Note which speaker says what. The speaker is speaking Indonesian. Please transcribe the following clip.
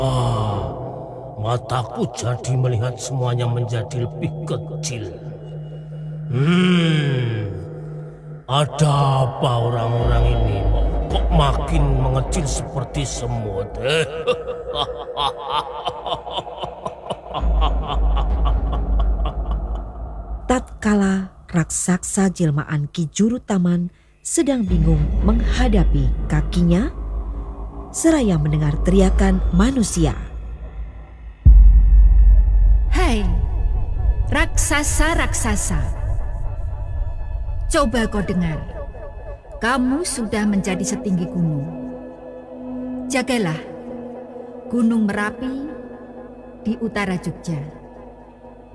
Speaker 1: Ah, mataku jadi melihat semuanya menjadi lebih kecil. Ada apa orang-orang ini? Kok makin mengecil seperti semut?
Speaker 2: Tatkala raksasa jelmaan Ki Juru Taman sedang bingung menghadapi kakinya, seraya mendengar teriakan manusia.
Speaker 3: Hai, raksasa-raksasa. Coba kau dengar, kamu sudah menjadi setinggi gunung. Jagalah Gunung Merapi di utara Jogja.